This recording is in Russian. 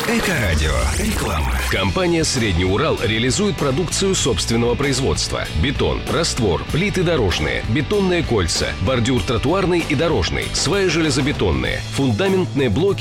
Эко-радио. Реклама. Компания «Средний Урал» реализует продукцию собственного производства. Бетон, раствор, плиты дорожные, бетонные кольца, бордюр тротуарный и дорожный, сваи железобетонные, фундаментные блоки